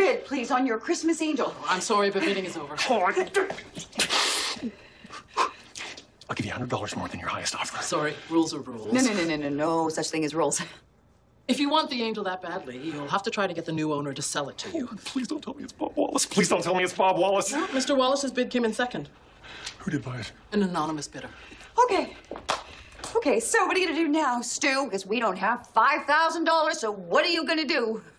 bid, please, on your Christmas angel. I'm sorry, but bidding is over. I'll give you $100 more than your highest offer. Sorry, rules are rules. No such thing as rules. If you want the angel that badly, you'll have to try to get the new owner to sell it to you. Please don't tell me it's Bob Wallace. Please don't tell me it's Bob Wallace. No, Mr. Wallace's bid came in second. Who did buy it? An anonymous bidder. Okay, so what are you gonna do now, Stu? Because we don't have $5,000, so what are you gonna do?